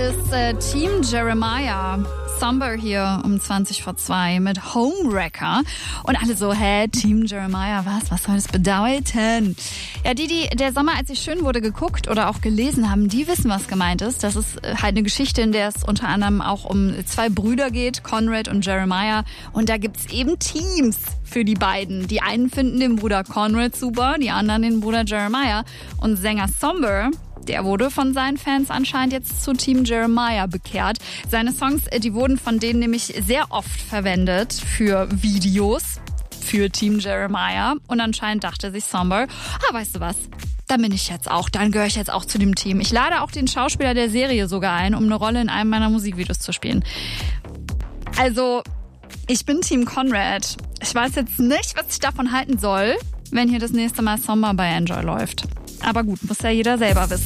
ist Team Jeremiah. Somber hier um 2:20 mit Homewrecker. Und alle so, Team Jeremiah, was soll das bedeuten? Ja, die Der Sommer, als ich schön wurde, geguckt oder auch gelesen haben, die wissen, was gemeint ist. Das ist halt eine Geschichte, in der es unter anderem auch um zwei Brüder geht, Conrad und Jeremiah. Und da gibt's eben Teams für die beiden. Die einen finden den Bruder Conrad super, die anderen den Bruder Jeremiah. Und Sänger Somber, der wurde von seinen Fans anscheinend jetzt zu Team Jeremiah bekehrt. Seine Songs, die wurden von denen nämlich sehr oft verwendet für Videos für Team Jeremiah. Und anscheinend dachte sich Somber, weißt du was, dann gehöre ich jetzt auch zu dem Team. Ich lade auch den Schauspieler der Serie sogar ein, um eine Rolle in einem meiner Musikvideos zu spielen. Also, ich bin Team Conrad. Ich weiß jetzt nicht, was ich davon halten soll, wenn hier das nächste Mal Sommer bei Enjoy läuft. Aber gut, muss ja jeder selber wissen.